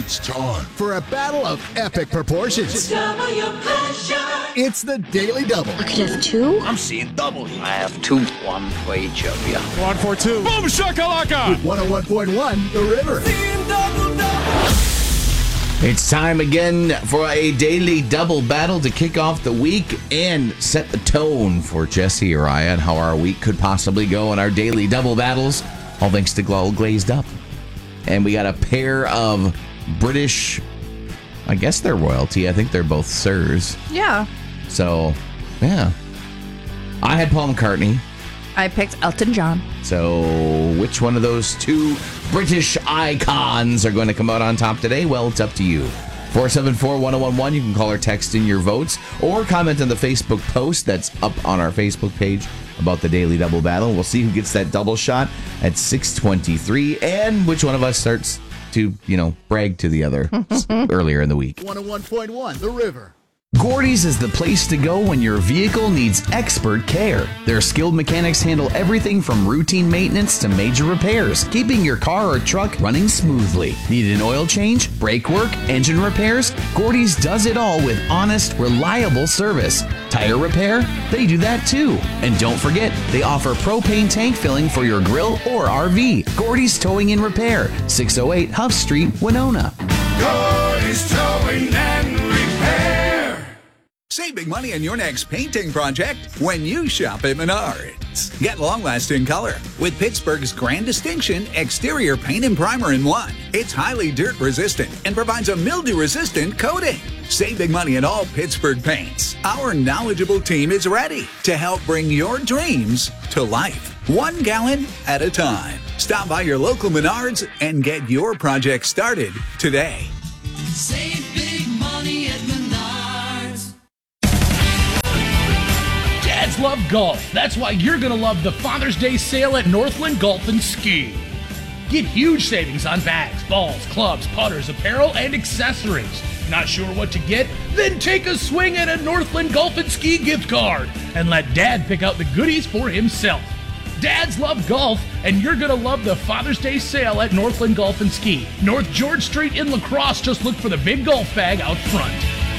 It's time for a battle of epic proportions. Double your pleasure. It's the Daily Double. I could have two. I'm seeing double here. I have two. One for each of you. 1 for 2. Boom shakalaka! 101.1 The River. Seeing double. It's time again for a Daily Double battle to kick off the week and set the tone for Jesse or I on how our week could possibly go in our Daily Double battles. All thanks to Glazed Up. And we got a pair of British, I guess they're royalty. I think they're both sirs. Yeah. So, yeah. I had Paul McCartney. I picked Elton John. So, which one of those two British icons are going to come out on top today? Well, it's up to you. 474-1011. You can call or text in your votes or comment on the Facebook post that's up on our Facebook page about the Daily Double battle. We'll see who gets that double shot at 6:23 and which one of us starts to, brag to the other earlier in the week. 101.1 The River. Gordy's is the place to go when your vehicle needs expert care. Their skilled mechanics handle everything from routine maintenance to major repairs, keeping your car or truck running smoothly. Need an oil change, brake work, engine repairs? Gordy's does it all with honest, reliable service. Tire repair? They do that too. And don't forget, they offer propane tank filling for your grill or RV. Gordy's Towing and Repair, 608 Huff Street, Winona. Gordy's Towing and Repair. Save big money on your next painting project when you shop at Menards. Get long-lasting color with Pittsburgh's Grand Distinction Exterior Paint and Primer in one. It's highly dirt-resistant and provides a mildew-resistant coating. Save big money on all Pittsburgh paints. Our knowledgeable team is ready to help bring your dreams to life, 1 gallon at a time. Stop by your local Menards and get your project started today. Save big money at Menards. Dads love golf. That's why you're going to love the Father's Day sale at Northland Golf and Ski. Get huge savings on bags, balls, clubs, putters, apparel, and accessories. Not sure what to get? Then take a swing at a Northland Golf and Ski gift card and let Dad pick out the goodies for himself. Dads love golf, and you're going to love the Father's Day sale at Northland Golf and Ski. North George Street in La Crosse. Just look for the big golf bag out front.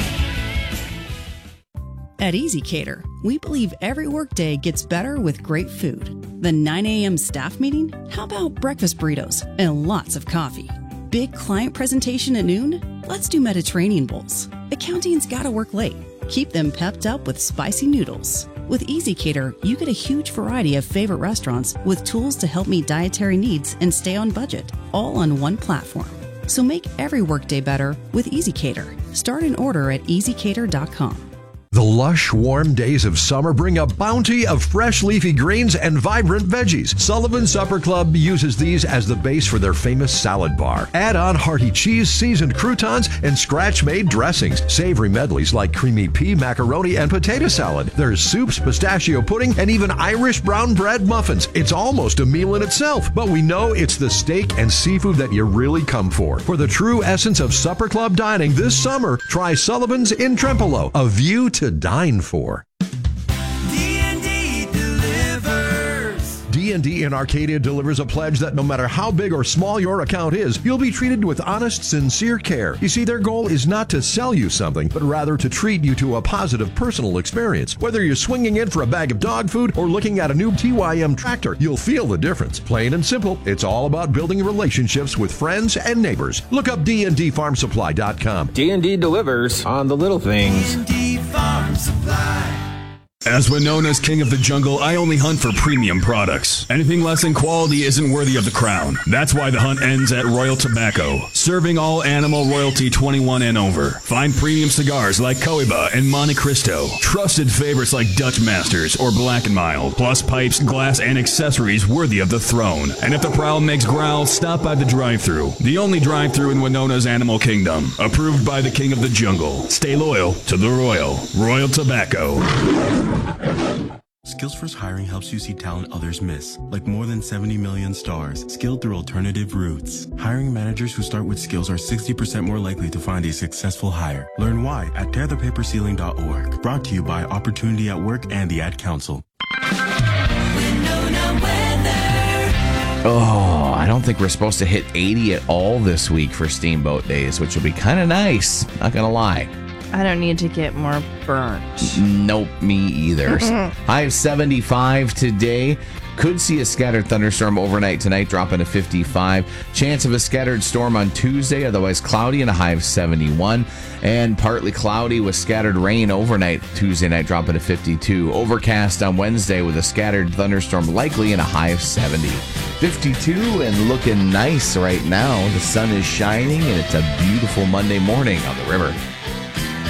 At EasyCater, we believe every workday gets better with great food. The 9 a.m. staff meeting? How about breakfast burritos and lots of coffee? Big client presentation at noon? Let's do Mediterranean bowls. Accounting's gotta work late. Keep them pepped up with spicy noodles. With EasyCater, you get a huge variety of favorite restaurants with tools to help meet dietary needs and stay on budget, all on one platform. So make every workday better with EasyCater. Start an order at easycater.com. The lush, warm days of summer bring a bounty of fresh leafy greens and vibrant veggies. Sullivan Supper Club uses these as the base for their famous salad bar. Add on hearty cheese, seasoned croutons, and scratch-made dressings. Savory medleys like creamy pea, macaroni, and potato salad. There's soups, pistachio pudding, and even Irish brown bread muffins. It's almost a meal in itself, but we know it's the steak and seafood that you really come for. For the true essence of Supper Club dining this summer, try Sullivan's in Trempealeau, a view to dine for. D&D delivers. D&D in Arcadia delivers a pledge that no matter how big or small your account is, you'll be treated with honest, sincere care. You see, their goal is not to sell you something, but rather to treat you to a positive personal experience. Whether you're swinging in for a bag of dog food or looking at a new TYM tractor, you'll feel the difference. Plain and simple, it's all about building relationships with friends and neighbors. Look up dndfarmsupply.com. D&D delivers on the little things. D&D Farm Supply. As Winona's king of the jungle, I only hunt for premium products. Anything less than quality isn't worthy of the crown. That's why the hunt ends at Royal Tobacco, serving all animal royalty 21 and over. Find premium cigars like Cohiba and Monte Cristo, trusted favorites like Dutch Masters or Black & Mild, plus pipes, glass, and accessories worthy of the throne. And if the prowl makes growl, stop by the drive-thru, the only drive-thru in Winona's animal kingdom, approved by the king of the jungle. Stay loyal to the Royal Tobacco. Skills First Hiring helps you see talent others miss, like more than 70 million stars, skilled through alternative routes. Hiring managers who start with skills are 60% more likely to find a successful hire. Learn why at tearthepaperceiling.org. Brought to you by Opportunity at Work and the Ad Council. Winona weather. Oh, I don't think we're supposed to hit 80 at all this week for Steamboat Days, which will be kind of nice. Not going to lie. I don't need to get more burnt. Nope, me either. High of 75 today. Could see a scattered thunderstorm overnight tonight, dropping to 55. Chance of a scattered storm on Tuesday, otherwise cloudy, and a high of 71. And partly cloudy with scattered rain overnight Tuesday night, dropping to 52. Overcast on Wednesday with a scattered thunderstorm likely, and a high of 70. 52 and looking nice right now. The sun is shining, and it's a beautiful Monday morning on the river.